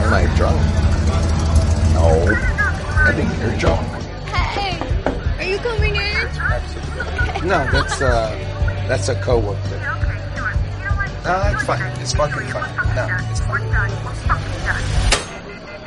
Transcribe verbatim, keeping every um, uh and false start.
Am I drunk? No. I think you're drunk. Hey, are you coming in? No, that's uh, that's a coworker. No, it's fine. It's fucking fine. No, it's fine.